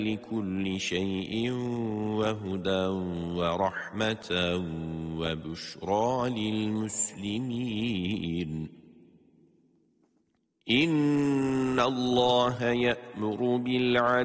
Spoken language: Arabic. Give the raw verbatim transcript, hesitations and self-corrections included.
لكل شيء وهدى ورحمة وبشرى للمسلمين. إن الله يأمر بالعدل